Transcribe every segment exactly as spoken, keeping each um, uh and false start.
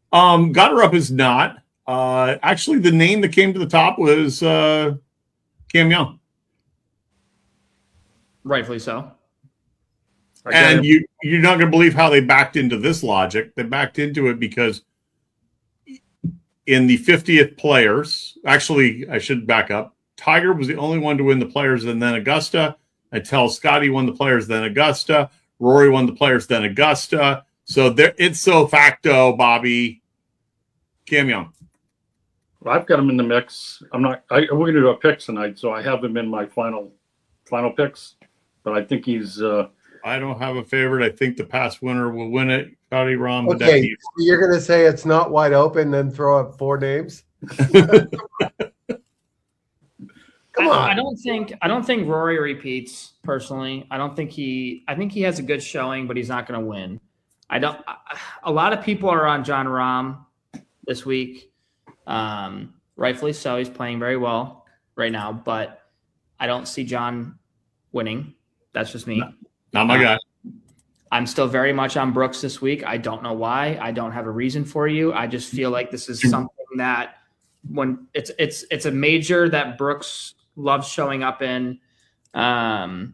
Um, Goddard is not. Uh, actually, the name that came to the top was uh, Cam Young. Rightfully so. And you, you're not going to believe how they backed into this logic. They backed into it because in the fiftieth players, actually, I should back up. Tiger was the only one to win the players and then Augusta. Until Scotty won the players, then Augusta. Rory won the players, then Augusta. So there, it's so facto, Bobby. Cam Young. Well, I've got him in the mix. I'm not. I, we're going to do a pick tonight, so I have him in my final, final picks. But I think he's. Uh, I don't have a favorite. I think the past winner will win it. Scotty Ron. Okay, you're going to say it's not wide open, then throw up four names. Come on. I, I don't think I don't think Rory repeats personally. I don't think he. I think he has a good showing, but he's not going to win. I don't. A lot of people are on Jon Rahm this week. Um, rightfully so. He's playing very well right now, but I don't see John winning. That's just me. Not, not my guy. I'm still very much on Brooks this week. I don't know why. I don't have a reason for you. I just feel like this is something that when it's it's it's a major that Brooks loves showing up in. Um,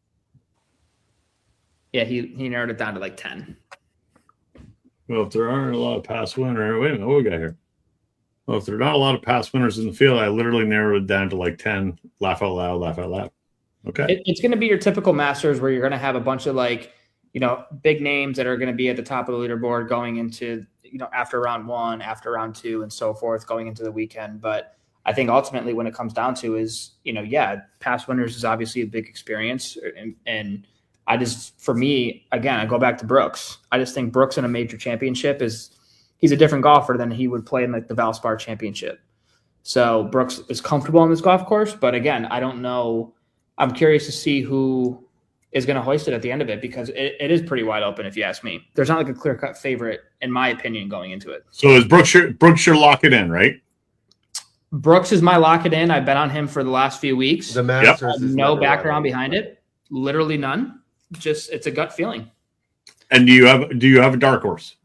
yeah, he he narrowed it down to like ten. Well, if there aren't a lot of past winners, wait a minute, what we got here? Well, if there are not a lot of past winners in the field, I literally narrowed it down to like ten. Laugh out loud, laugh out loud. Okay. It, it's going to be your typical Masters where you're going to have a bunch of like, you know, big names that are going to be at the top of the leaderboard going into, you know, after round one, after round two, and so forth, going into the weekend. But I think ultimately when it comes down to is, you know, yeah, past winners is obviously a big experience. And, and I just, for me, again, I go back to Brooks. I just think Brooks in a major championship is, he's a different golfer than he would play in like the Valspar Championship. So Brooks is comfortable on this golf course. But again, I don't know. I'm curious to see who is going to hoist it at the end of it because it, it is pretty wide open, if you ask me. There's not like a clear-cut favorite, in my opinion, going into it. So is Brooks your, Brooks your lock it in, right? Brooks is my lock it in. I've been on him for the last few weeks. The Masters yep. is no background behind it. Literally none. Just it's a gut feeling. And do you have do you have a dark horse?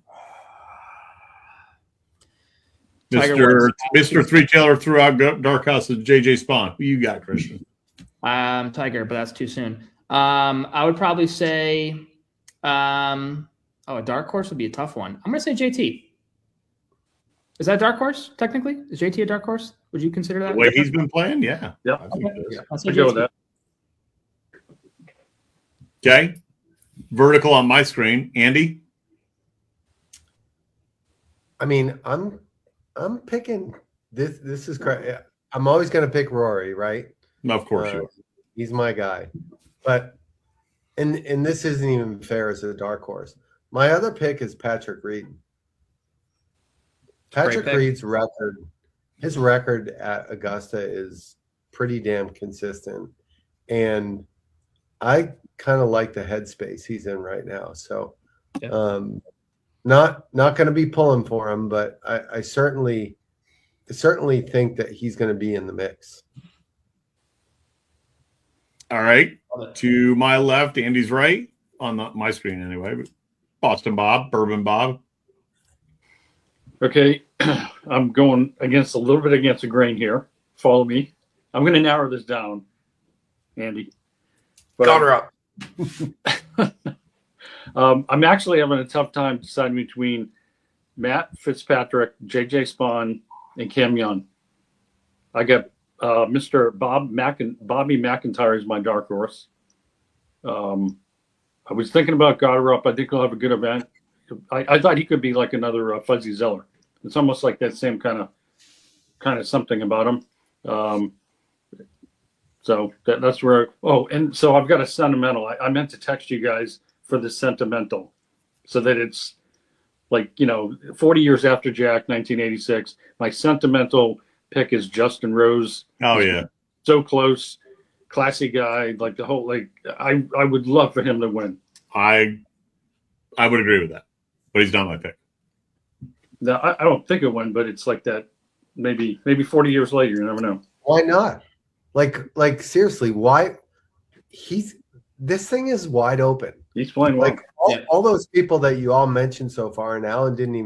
Mister Mister Three Taylor threw out dark horse and J J Spawn. Who you got, Christian? Um, Tiger, but that's too soon. Um, I would probably say, um, oh, a dark horse would be a tough one. I'm going to say J T. Is that a dark horse, technically? Is J T a dark horse? Would you consider that? The way he's been playing, yeah. Yeah. Okay. Yeah. I'll say I go with that. Okay. Vertical on my screen. Andy? I mean, I'm I'm picking this. This is crazy. I'm always going to pick Rory, right? Of course, uh, you are. He's my guy. But and and this isn't even fair as a dark horse. My other pick is Patrick Reed. Patrick Reed's record, his record at Augusta is pretty damn consistent, and I kind of like the headspace he's in right now. So, yeah. um, not not going to be pulling for him, but I, I certainly I certainly think that he's going to be in the mix. All right. To my left, Andy's right on the, my screen anyway. Boston Bob, Bourbon Bob. Okay, I'm going against a little bit against the grain here. Follow me. I'm going to narrow this down, Andy. Got her up. um, I'm actually having a tough time deciding between Matt Fitzpatrick, J J Spawn, and Cam Young. I got uh, Mister Bob Mackin- Bobby McIntyre is my dark horse. Um, I was thinking about Goddard. I think he'll have a good event. I, I thought he could be like another uh, Fuzzy Zeller. It's almost like that same kind of kind of something about him. Um, so that, that's where. Oh, and so I've got a sentimental. I, I meant to text you guys for the sentimental, so that it's like, you know, forty years after Jack, nineteen eighty-six. My sentimental pick is Justin Rose. Oh yeah, so close, classy guy. Like the whole like I I would love for him to win. I I would agree with that. But he's not my pick. No, I, I don't think it won, but it's like that. Maybe, maybe forty years later, you never know. Why not? Like, like seriously, why? He's this thing is wide open. He's playing well. Like all, yeah. all those people that you all mentioned so far, and Alan didn't even